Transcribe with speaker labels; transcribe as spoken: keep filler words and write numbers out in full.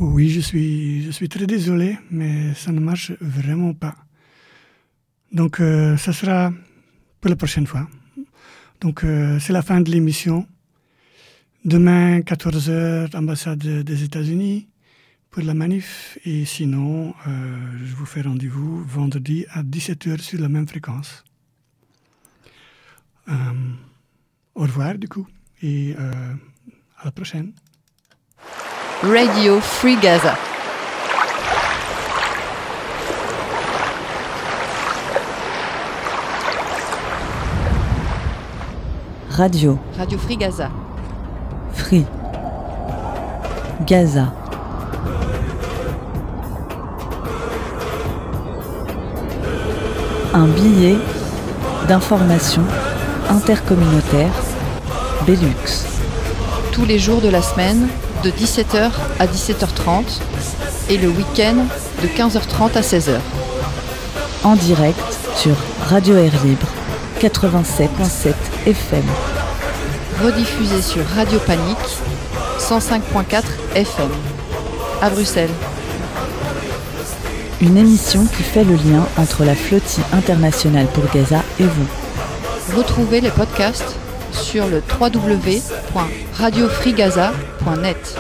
Speaker 1: Oui, je suis, je suis très désolé, mais ça ne marche vraiment pas. Donc, euh, ça sera pour la prochaine fois. Donc, euh, c'est la fin de l'émission. Demain, quatorze heures, ambassade des États-Unis pour la manif. Et sinon, euh, je vous fais rendez-vous vendredi à dix-sept heures sur la même fréquence. Euh, au revoir, du coup, et euh, à la prochaine.
Speaker 2: Radio Free Gaza.
Speaker 3: Radio.
Speaker 2: Radio Free Gaza.
Speaker 3: Free. Gaza. Un billet d'information intercommunautaire Belux.
Speaker 2: Tous les jours de la semaine, de dix-sept heures à dix-sept heures trente et le week-end de quinze heures trente à seize heures.
Speaker 3: En direct sur Radio Air Libre quatre-vingt-sept virgule sept F M.
Speaker 2: Rediffusé sur Radio Panique cent cinq virgule quatre F M à Bruxelles.
Speaker 3: Une émission qui fait le lien entre la flottille internationale pour Gaza et vous.
Speaker 2: Retrouvez les podcasts sur le w w w point radio free gaza point net.